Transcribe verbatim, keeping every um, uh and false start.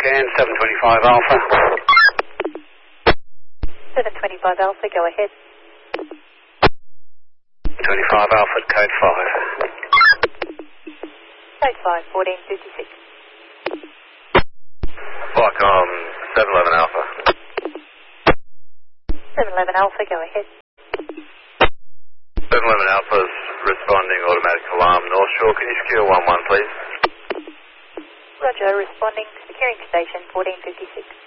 again, seven twenty-five Alpha. seven twenty-five Alpha, go ahead. twenty-five Alpha, code five. Code five, fourteen fifty-six. Qualcomm, seven eleven Alpha. seven eleven Alpha, go ahead. seven eleven Alpha's responding automatic alarm North Shore. Can you secure one one, please? Roger, responding, securing station fourteen fifty-six.